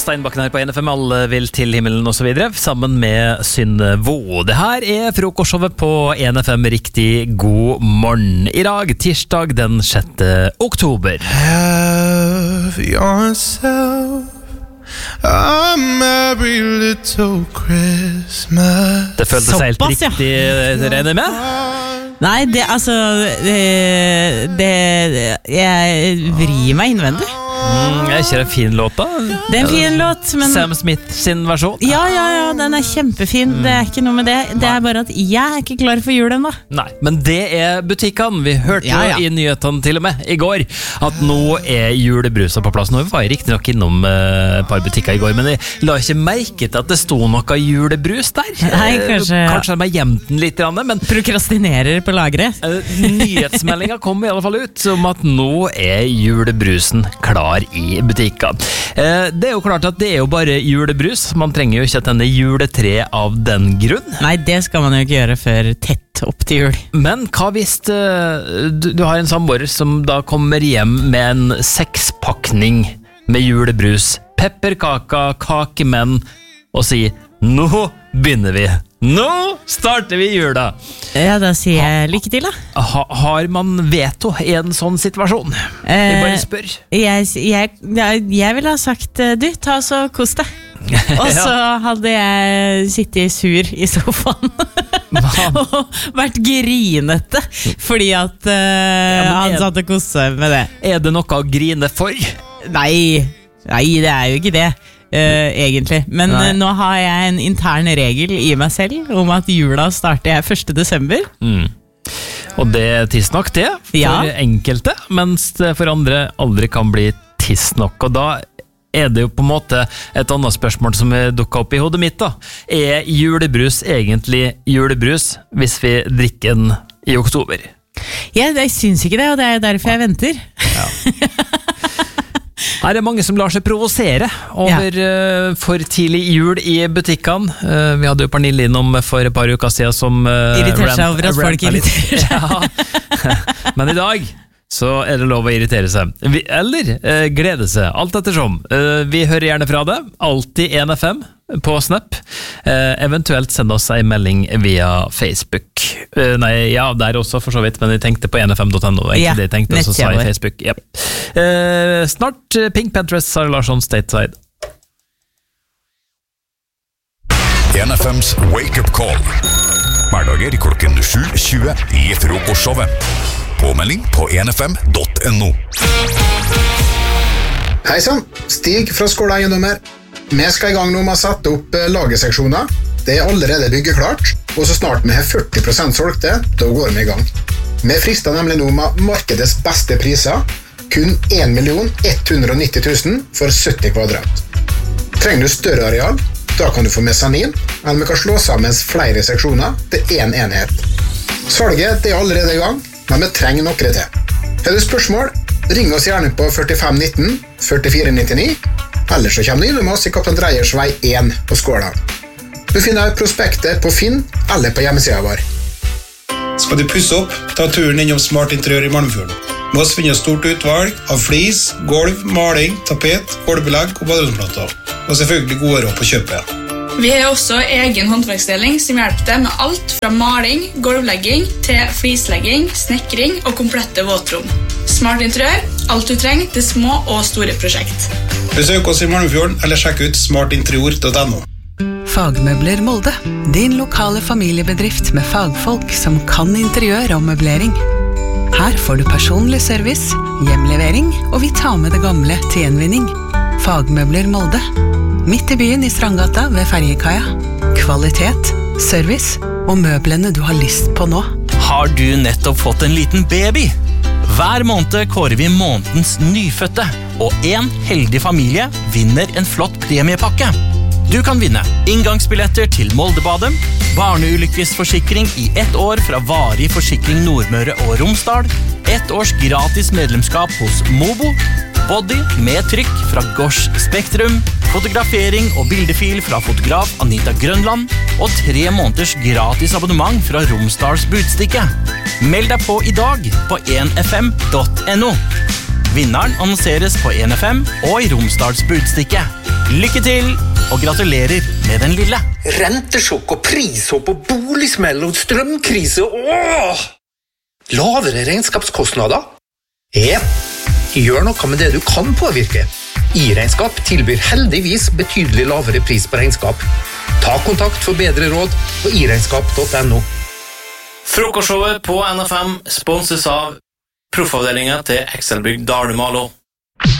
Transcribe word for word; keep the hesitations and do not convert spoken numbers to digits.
Steinbakken her på N F M, alle vil til himmelen og så videre, sammen med Synnevo. Det her er frokostshowet på N F M. Riktig god morgen. I dag, tirsdag den sjette oktober. Have yourself a merry little Christmas. Det føltes helt Såpass, ja. riktig, regner jeg med? Nei, det altså det, det, jeg vrir meg innvendig. Mm, er ikke det en fin låt da? Det er en fin låt, men Sam Smith sin versjon? Ja, ja, ja, den er kjempefin. Det er ikke noe med det. Det er bare at jeg er ikke klar for jul ennå. Nei, men det er butikkene. Vi hørte Ja, ja. jo i nyhetene til og med i går at nå er julebrusa på plass. Nå var jeg riktig nok innom eh, et par butikker i går, men jeg la ikke merke til at det stod noe julebrus der. Nei, kanskje- Eh, Kanskje de har gjemt den litt, men Prokrastinerer på lageret. eh, nyhetsmeldinga kom i alle fall ut om at nå er julebrusen klar i butikkene. Eh, det er jo klart at det er jo bare julebrus. Man trenger jo ikke å tenne juletre av den grunn. Nei, det skal man jo ikke gjøre før tett opp til jul. Men hva hvis eh, du, du har en samboer som da kommer hjem med en sekspakning med julebrus, pepperkaka, kakemenn, og sier, nå begynner vi. Nå starter vi jula. Ja, da sier jeg lykke til da. Ha, har man veto i en sånn situasjon? Jeg bare spør. Jeg, jeg, jeg, jeg ville ha sagt, du, ta så kos deg. Og så hadde jeg sittet sur i sofaen og vært grinete fordi at uh, men han er- satt og koste seg med det. Er det noe å grine for? Nei, nei, det er jo ikke det uh, egentlig. Men Nei. uh, nå har jeg en intern regel i meg selv om at jula starter jeg første desember. Mm. Og det er tiss nok det for Ja. enkelte, mens det for andre aldri kan bli tiss nok. Og da er det jo på en måte et annet spørsmål som dukket opp i hodet mitt da. Er julebrus egentlig julebrus hvis vi drikker den i oktober? Ja, jeg synes ikke det, og det er derfor jeg venter. Her er mange som lar seg provosere over eh, for tidlig jul i butikkene. Eh, vi hadde jo Pernille innom for et par uker siden som uh, Irriterer seg over at folk irriterer seg. Ja. Men i dag så er det lov å irritere seg. Vi, eller eh, glede seg, alt ettersom. Eh, vi hører gjerne fra det, alltid N F M på Snap. Eh, eventuelt send oss en melding via Facebook. Eh, nei, ja, der også for så vidt, men jeg tenkte på n f m dot n o. Ja, det jeg tenkte, og så sa jeg nettsida vår. Facebook. Ja. Eh, snart eh, Pink Panthers, Sara Larsson, Stateside. N F M's Wake Up Call. Hverdager klokken sju tjue i frokostshowet. Påmelding på n f m dot n o. Hei sann, Stig fra Skåla Eiendommer. Vi skal i gang nå med å sette opp eh, lagerseksjoner. Det er allerede byggeklart, og så snart vi har førti prosent solgte, da går vi i gang. Vi frister nemlig nå med markedets beste priser, kun en million ett hundre nitti tusen for sytti kvadrat. Trenger du større areal, da kan du få mesanin, eller vi kan slå sammen flere seksjoner til en enhet. Salget det er allerede i gang, men vi trenger noe til. Har du spørsmål, ring oss gjerne på førtifem nitten førtifire nittini, eller så kommer du innom oss i Kaptein Dreyers vei én på Skåla. Du finner prospektet på Finn eller på hjemmesiden vår. Skal du pusse opp, ta turen innom Smart Interiør i Malmfjorden. Med oss finner stort utvalg av flis, gulv, maling, tapet, gulvbelegg og badromsplater. Og selvfølgelig gode råd på kjøpet. Vi har også egen håndverksdeling som hjelper deg med alt fra maling, gulvlegging til flislegging, snekring og komplette våtrom. Smart Interiør, alt du trenger til små og store prosjekt. Besøk oss i Malmfjorden eller sjekk ut smart interior dot n o. Fagmøbler Molde, din lokale familiebedrift med fagfolk som kan interiør og møblering. Her får du personlig service, hjemlevering, og vi tar med det gamle til gjenvinning. Fagmøbler Molde. Midt i byen i Strandgata ved Ferjekaia. Kvalitet, service og møblene du har lyst på nå. Har du nettopp fått en liten baby? Hver måned kårer vi månedens nyfødte, og en heldig familie vinner en flott premiepakke. Du kan vinne inngangsbilletter til Moldebadet, barneulykkesforsikring i ett år fra Varig Forsikring Nordmøre og Romsdal, ett års gratis medlemskap hos Mobo, body med trykk fra Gosh Spektrum, fotografering og bildefil fra fotograf Anita Grønland, og tre måneders gratis abonnement fra Romsdals Budstikke. Meld deg på i dag på n f m dot n o. Vinneren annonseres på en F M og i Romsdals budstikke. Lykke til, og gratulerer med den lille. Rentesjokk og prishopp og boligsmell og strømkrise. Åh! Lavere regnskapskostnader? Ja, gjør noe med det du kan påvirke. I-regnskap tilbyr heldigvis betydelig lavere pris på regnskap. Ta kontakt for bedre råd på iregnskap punktum no. Frokostshowet på N F M sponses av Proffavdelingen til Excelbygg Dalmalo.